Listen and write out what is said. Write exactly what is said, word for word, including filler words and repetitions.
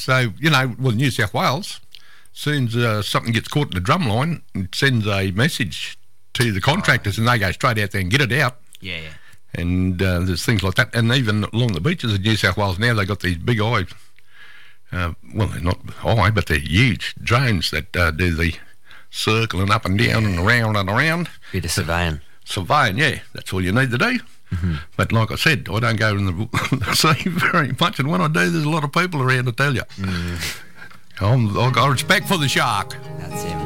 So, you know, well, New South Wales, as soon as uh, something gets caught in the drum line, it sends a message to the contractors, oh. and they go straight out there and get it out. Yeah, yeah. And uh, there's things like that. And even along the beaches of New South Wales now, they've got these big eye, uh, well, they're not eye, but they're huge drones that uh, do the circling up and down and around and around. Bit of surveying. Surveying, yeah. That's all you need to do. Mm-hmm. But like I said, I don't go in the sea very much. And when I do, there's a lot of people around, I tell you. Mm. I'm, I've got respect for the shark. That's it.